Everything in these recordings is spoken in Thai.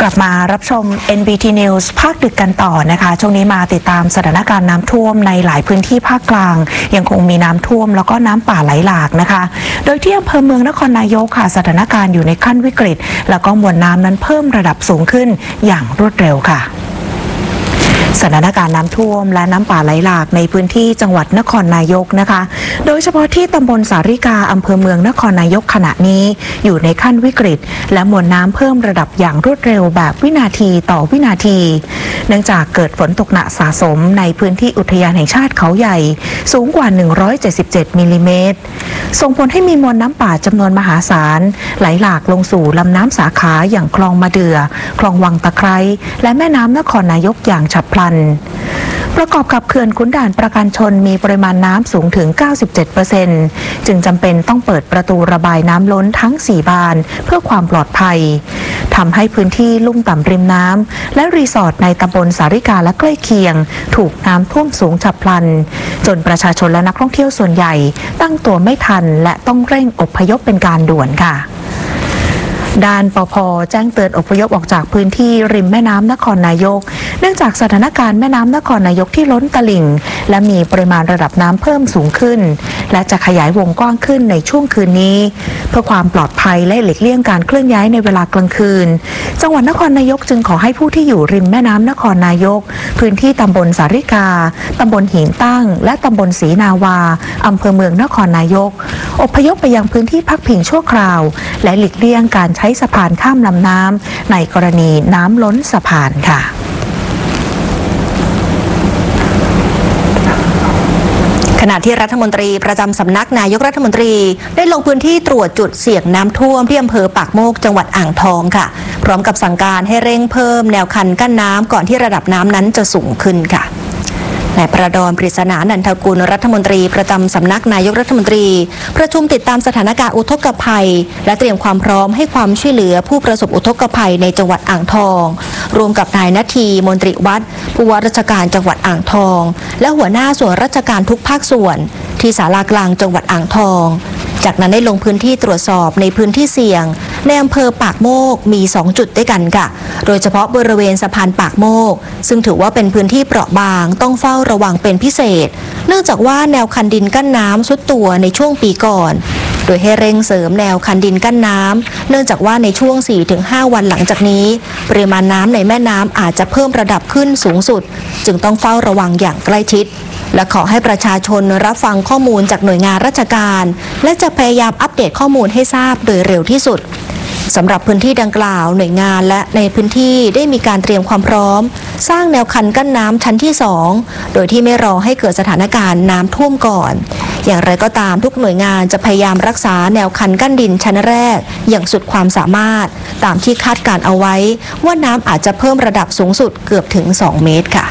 กลับมารับชม NBT News ภาคดึกกันต่อนะคะช่วงนี้มาติดตามสถานการณ์น้ำท่วมในหลายพื้นที่ภาคกลางยังคงมีน้ำท่วมแล้วก็น้ำป่าไหลหลากนะคะโดยที่อำเภอเมืองนครนายกค่ะสถานการณ์อยู่ในขั้นวิกฤตแล้วก็มวลน้ำนั้นเพิ่มระดับสูงขึ้นอย่างรวดเร็วค่ะสถานการณ์น้ำท่วมและน้ำป่าไหลหลากในพื้นที่จังหวัดนครนายกนะคะโดยเฉพาะที่ตำบลสาริกาอำเภอเมืองนครนายกขณะนี้อยู่ในขั้นวิกฤตและมวลน้ำเพิ่มระดับอย่างรวดเร็วแบบวินาทีต่อวินาทีเนื่องจากเกิดฝนตกหนักสะสมในพื้นที่อุทยานแห่งชาติเขาใหญ่สูงกว่า177มิลลิเมตรส่งผลให้มีมวลน้ำป่าจำนวนมหาศาลไหลหลากลงสู่ลำน้ำสาขาอย่างคลองมะเดื่อคลองวังตะไคร้และแม่น้ำนครนายกอย่างฉับพลันประกอบกับเขื่อนขุนด่านประการชนมีปริมาณน้ำสูงถึง 97% จึงจำเป็นต้องเปิดประตูระบายน้ำล้นทั้ง4บานเพื่อความปลอดภัยทำให้พื้นที่ลุ่มต่ำริมน้ำและรีสอร์ทในตำบลสาริกาและใกล้เคียงถูกน้ำท่วมสูงฉับพลันจนประชาชนและนักท่องเที่ยวส่วนใหญ่ตั้งตัวไม่ทันและต้องเร่งอพยพเป็นการด่วนค่ะด้านปภ.แจ้งเตือนอพยพออกจากพื้นที่ริมแม่น้ำนครนายกเนื่องจากสถานการณ์แม่น้ำนครนายกที่ล้นตลิ่งและมีปริมาณระดับน้ำเพิ่มสูงขึ้นและจะขยายวงกว้างขึ้นในช่วงคืนนี้เพื่อความปลอดภัยและหลีกเลี่ยงการเคลื่อนย้ายในเวลากลางคืนจังหวัดนครนายกจึงขอให้ผู้ที่อยู่ริมแม่น้ำนครนายกพื้นที่ตำบลสาริกาตำบลหินตั้งและตำบลศรีนาวาอำเภอเมืองนครนายกอพยพไปยังพื้นที่พักพิงชั่วคราวและหลีกเลี่ยงการใช้สะพานข้ามลำน้ำในกรณีน้ำล้นสะพานค่ะขณะที่รัฐมนตรีประจำสำนักนายกรัฐมนตรีได้ลงพื้นที่ตรวจจุดเสี่ยงน้ำท่วมที่อำเภอปากโมกจังหวัดอ่างทองค่ะพร้อมกับสั่งการให้เร่งเพิ่มแนวคันกั้นน้ำก่อนที่ระดับน้ำนั้นจะสูงขึ้นค่ะนายประดอนปริศนานันทกุลรัฐมนตรีประจำสำนักนายกรัฐมนตรีประชุมติดตามสถานการณ์อุทกภัยและเตรียมความพร้อมให้ความช่วยเหลือผู้ประสบอุทกภัยในจังหวัดอ่างทองรวมกับนายนาทีมนตรีวัดผู้ว่าราชการจังหวัดอ่างทองและหัวหน้าส่วนราชการทุกภาคส่วนที่ศาลากลางจังหวัดอ่างทองจากนั้นได้ลงพื้นที่ตรวจสอบในพื้นที่เสี่ยงในอำเภอปากโมกมี2จุดด้วยกันค่ะโดยเฉพาะบริเวณสะพานปากโมกซึ่งถือว่าเป็นพื้นที่เปราะบางต้องเฝ้าระวังเป็นพิเศษเนื่องจากว่าแนวคันดินกั้นน้ำทรุดตัวในช่วงปีก่อนโดยให้เร่งเสริมแนวคันดินกั้นน้ำเนื่องจากว่าในช่วง 4-5 วันหลังจากนี้ปริมาณน้ำในแม่น้ำอาจจะเพิ่มระดับขึ้นสูงสุดจึงต้องเฝ้าระวังอย่างใกล้ชิดและขอให้ประชาชนรับฟังข้อมูลจากหน่วยงานราชการและจะพยายามอัปเดตข้อมูลให้ทราบโดยเร็วที่สุดสำหรับพื้นที่ดังกล่าวหน่วยงานและในพื้นที่ได้มีการเตรียมความพร้อมสร้างแนวคันกั้นน้ำชั้นที่2โดยที่ไม่รอให้เกิดสถานการณ์น้ำท่วมก่อนอย่างไรก็ตามทุกหน่วยงานจะพยายามรักษาแนวคันกั้นดินชั้นแรกอย่างสุดความสามารถตามที่คาดการเอาไว้ว่าน้ำอาจจะเพิ่มระดับสูงสุดเกือบถึง2 เมตรค่ะ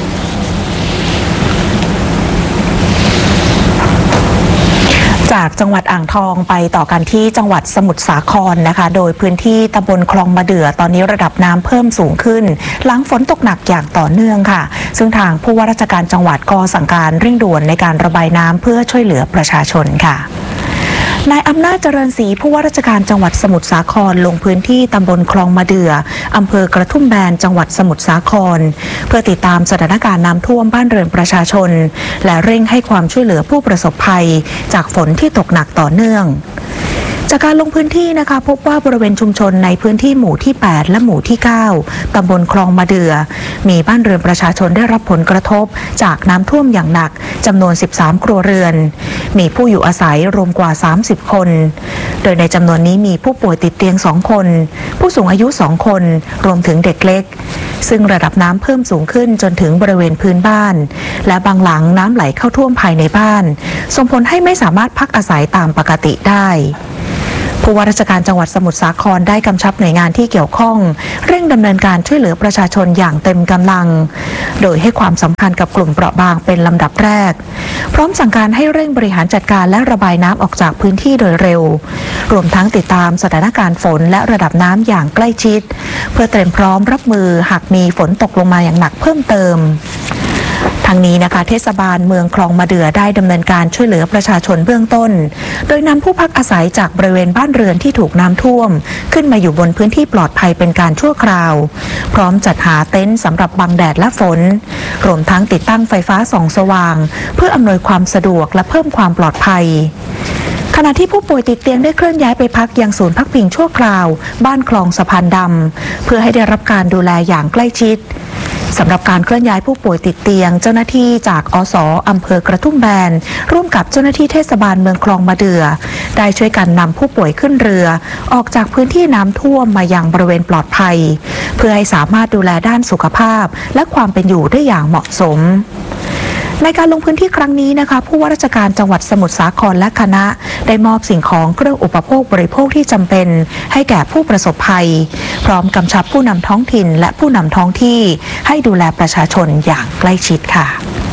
จากจังหวัดอ่างทองไปต่อกันที่จังหวัดสมุทรสาครนะคะโดยพื้นที่ตำบลคลองมะเดื่อตอนนี้ระดับน้ำเพิ่มสูงขึ้นหลังฝนตกหนักอย่างต่อเนื่องค่ะซึ่งทางผู้ว่าราชการจังหวัดก็สั่งการเร่งด่วนในการระบายน้ำเพื่อช่วยเหลือประชาชนค่ะนายอำนาจเจริญศรีผู้ว่าราชการจังหวัดสมุทรสาครลงพื้นที่ตำบลคลองมะเดื่ออำเภอกระทุ่มแบนจังหวัดสมุทรสาครเพื่อติดตามสถานการณ์น้ำท่วมบ้านเรือนประชาชนและเร่งให้ความช่วยเหลือผู้ประสบภัยจากฝนที่ตกหนักต่อเนื่องจากการลงพื้นที่นะคะพบว่าบริเวณชุมชนในพื้นที่หมู่ที่8และหมู่ที่9ตำบลคลองมะเดื่อมีบ้านเรือนประชาชนได้รับผลกระทบจากน้ำท่วมอย่างหนักจำนวน13ครัวเรือนมีผู้อยู่อาศัยรวมกว่า30คนโดยในจำนวนนี้มีผู้ป่วยติดเตียง2คนผู้สูงอายุ2คนรวมถึงเด็กเล็กซึ่งระดับน้ำเพิ่มสูงขึ้นจนถึงบริเวณพื้นบ้านและบางหลังน้ำไหลเข้าท่วมภายในบ้านส่งผลให้ไม่สามารถพักอาศัยตามปกติได้ผู้ว่าราชการจังหวัดสมุทรสาครได้กำชับหน่วยงานที่เกี่ยวข้องเร่งดำเนินการช่วยเหลือประชาชนอย่างเต็มกำลังโดยให้ความสำคัญกับกลุ่มเปราะบางเป็นลำดับแรกพร้อมสั่งการให้เร่งบริหารจัดการและระบายน้ำออกจากพื้นที่โดยเร็วรวมทั้งติดตามสถานการณ์ฝนและระดับน้ำอย่างใกล้ชิดเพื่อเตรียมพร้อมรับมือหากมีฝนตกลงมาอย่างหนักเพิ่มเติมทางนี้นะคะเทศบาลเมืองคลองมะเดื่อได้ดำเนินการช่วยเหลือประชาชนเบื้องต้นโดยนำผู้พักอาศัยจากบริเวณบ้านเรือนที่ถูกน้ำท่วมขึ้นมาอยู่บนพื้นที่ปลอดภัยเป็นการชั่วคราวพร้อมจัดหาเต็นท์สำหรับบังแดดและฝนรวมทั้งติดตั้งไฟฟ้าส่องสว่างเพื่ออำนวยความสะดวกและเพิ่มความปลอดภัยขณะที่ผู้ป่วยติดเตียงได้เคลื่อนย้ายไปพักยังศูนย์พักพิงชั่วคราวบ้านคลองสะพานดำเพื่อให้ได้รับการดูแลอย่างใกล้ชิดสำหรับการเคลื่อนย้ายผู้ป่วยติดเตียงเจ้าหน้าที่จากอส.อำเภอกระทุ่มแบนร่วมกับเจ้าหน้าที่เทศบาลเมืองคลองมะเดื่อได้ช่วยกันนำผู้ป่วยขึ้นเรือออกจากพื้นที่น้ำท่วมมายังบริเวณปลอดภัยเพื่อให้สามารถดูแลด้านสุขภาพและความเป็นอยู่ได้อย่างเหมาะสมในการลงพื้นที่ครั้งนี้นะคะผู้ว่าราชการจังหวัดสมุทรสาครและคณะได้มอบสิ่งของเครื่องอุปโภคบริโภคที่จำเป็นให้แก่ผู้ประสบภัยพร้อมกำชับผู้นำท้องถิ่นและผู้นำท้องที่ให้ดูแลประชาชนอย่างใกล้ชิดค่ะ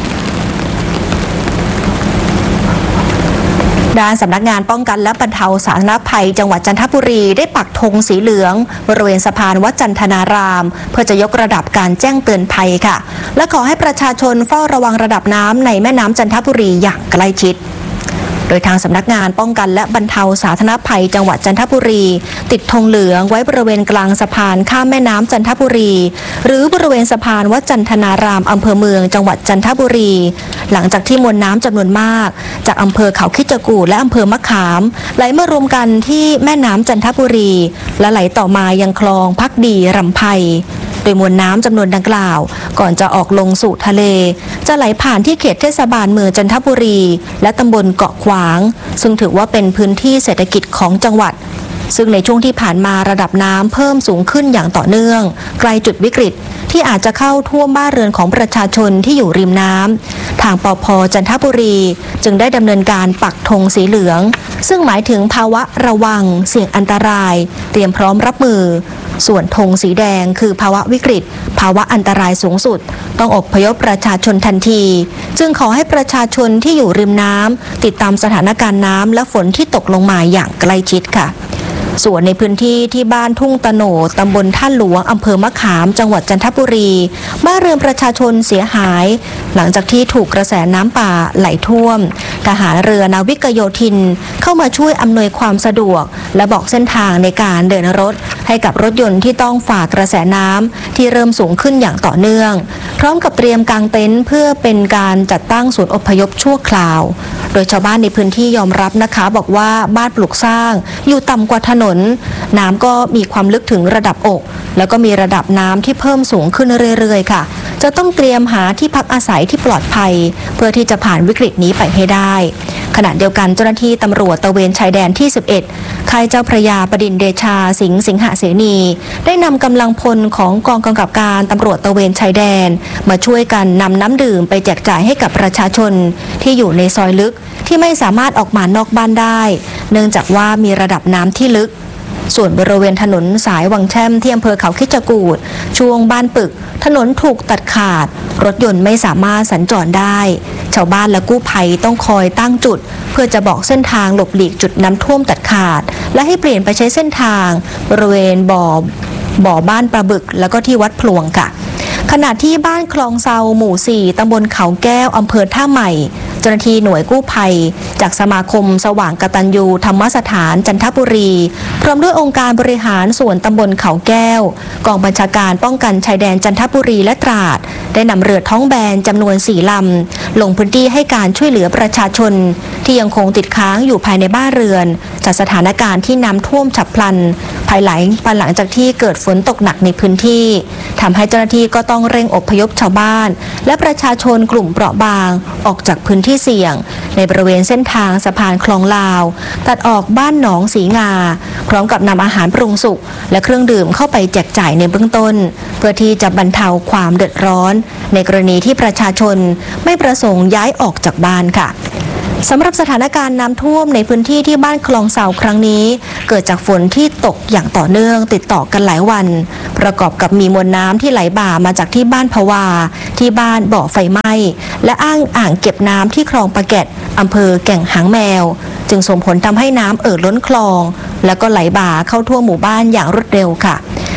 ด้านสำนักงานป้องกันและบรรเทาสาธารณภัยจังหวัดจันทบุรีได้ปักธงสีเหลืองบริเวณสะพานวัดจันทนารามเพื่อจะยกระดับการแจ้งเตือนภัยค่ะและขอให้ประชาชนเฝ้าระวังระดับน้ำในแม่น้ำจันทบุรีอย่างใกล้ชิดโดยทางสำนักงานป้องกันและบรรเทาสาธารณภัยจังหวัดจันทบุรีติดธงเหลืองไว้บริเวณกลางสะพานข้ามแม่น้ำจันทบุรีหรือบริเวณสะพานวัดจันทนารามอำเภอเมืองจังหวัดจันทบุรีหลังจากที่มวลน้ำจำนวนมากจากอำเภอเขาคิดจกูฏและอำเภอมะขามไหลมารวมกันที่แม่น้ำจันทบุรีและไหลต่อมายังคลองภักดีรำไพโดยมวลน้ำจำนวนดังกล่าวก่อนจะออกลงสู่ทะเลจะไหลผ่านที่เขตเทศบาลเมืองจันทบุรีและตำบลเกาะขวางซึ่งถือว่าเป็นพื้นที่เศรษฐกิจของจังหวัดซึ่งในช่วงที่ผ่านมาระดับน้ำเพิ่มสูงขึ้นอย่างต่อเนื่องไกลจุดวิกฤตที่อาจจะเข้าท่วมบ้านเรือนของประชาชนที่อยู่ริมน้ำทางปภ.จันทบุรีจึงได้ดำเนินการปักธงสีเหลืองซึ่งหมายถึงภาวะระวังเสี่ยงอันตรายเตรียมพร้อมรับมือส่วนธงสีแดงคือภาวะวิกฤตภาวะอันตรายสูงสุดต้องอพยพประชาชนทันทีจึงขอให้ประชาชนที่อยู่ริมน้ำติดตามสถานการณ์น้ำและฝนที่ตกลงมาอย่างใกล้ชิดค่ะส่วนในพื้นที่ที่บ้านทุ่งตะโหนดตำบลท่าหลวงอำเภอมะขามจังหวัดจันทบุรีบ้านเรือนประชาชนเสียหายหลังจากที่ถูกกระแสน้ำป่าไหลท่วมทหารเรือนาวิกโยธินเข้ามาช่วยอำนวยความสะดวกและบอกเส้นทางในการเดินรถให้กับรถยนต์ที่ต้องฝ่ากระแสน้ำที่เริ่มสูงขึ้นอย่างต่อเนื่องพร้อมกับเตรียมกางเต็นท์เพื่อเป็นการจัดตั้งศูนย์อพยพชั่วคราวโดยชาวบ้านในพื้นที่ยอมรับนะคะบอกว่าบ้านปลูกสร้างอยู่ต่ำกว่าถนนน้ำก็มีความลึกถึงระดับอก แล้วก็มีระดับน้ำที่เพิ่มสูงขึ้นเรื่อยๆค่ะจะต้องเตรียมหาที่พักอาศัยที่ปลอดภัยเพื่อที่จะผ่านวิกฤตนี้ไปให้ได้ขณะเดียวกันเจ้าหน้าที่ตำรวจตระเวนชายแดนที่ 11 ค่ายเจ้าพระยาบดินทร์เดชาสิงหเสนีได้นำกำลังพลของกองกำกับการตำรวจตระเวนชายแดนมาช่วยกันนำน้ำดื่มไปแจกจ่ายให้กับประชาชนที่อยู่ในซอยลึกที่ไม่สามารถออกมานอกบ้านได้เนื่องจากว่ามีระดับน้ำที่ลึกส่วนบริเวณถนนสายวังแช่มที่อำเภอเขาคิดจกูฏช่วงบ้านปึกถนนถูกตัดขาดรถยนต์ไม่สามารถสัญจรได้ชาวบ้านและกู้ภัยต้องคอยตั้งจุดเพื่อจะบอกเส้นทางหลบหลีกจุดน้ำท่วมตัดขาดและให้เปลี่ยนไปใช้เส้นทางบริเวณบ่อบ้านปลาบึกแล้วก็ที่วัดพลวงค่ะขณะที่บ้านคลองเซาหมู่ 4 ตำบลเขาแก้วอำเภอท่าใหม่เจ้าหน้าที่หน่วยกู้ภัยจากสมาคมสว่างกตัญญูธรรมสถานจันทบุรีพร้อมด้วยองค์การบริหารส่วนตำบลเขาแก้วกองบัญชาการป้องกันชายแดนจันทบุรีและตราดได้นำเรือท้องแบนจำนวน4 ลำลงพื้นที่ให้การช่วยเหลือประชาชนที่ยังคงติดค้างอยู่ภายในบ้านเรือนจากสถานการณ์ที่น้ำท่วมฉับพลันภายหลังจากที่เกิดฝนตกหนักในพื้นที่ทำให้เจ้าหน้าที่ก็ต้องเร่งอพยพชาวบ้านและประชาชนกลุ่มเปราะบางออกจากพื้นที่เสี่ยงในบริเวณเส้นทางสะพานคลองลาวตัดออกบ้านหนองสีงาพร้อมกับนำอาหารปรุงสุกและเครื่องดื่มเข้าไปแจกจ่ายในเบื้องต้นเพื่อที่จะบรรเทาความเดือดร้อนในกรณีที่ประชาชนไม่ประสงค์ย้ายออกจากบ้านค่ะสำหรับสถานการณ์น้ำท่วมในพื้นที่ที่บ้านคลองเสาครั้งนี้เกิดจากฝนที่ตกอย่างต่อเนื่องติดต่อกันหลายวันประกอบกับมีมวลน้ำที่ไหลบ่ามาจากที่บ้านภวาที่บ้านบ่อไฟไหม้และอ่างเก็บน้ำที่คลองปะแกะอำเภอแก่งหางแมวจึงส่งผลทำให้น้ำล้นคลองแล้วก็ไหลบ่าเข้าทั่วหมู่บ้านอย่างรวดเร็วค่ะ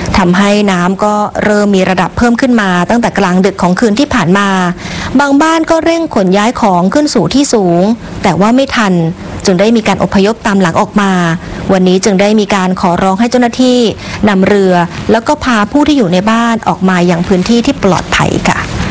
ทำให้น้ำก็เริ่มมีระดับเพิ่มขึ้นมาตั้งแต่กลางดึกของคืนที่ผ่านมาบางบ้านก็เร่งขนย้ายของขึ้นสู่ที่สูงแต่ว่าไม่ทันจึงได้มีการอพยพตามหลังออกมาวันนี้จึงได้มีการขอร้องให้เจ้าหน้าที่นำเรือแล้วก็พาผู้ที่อยู่ในบ้านออกมาอย่างพื้นที่ที่ปลอดภัยค่ะ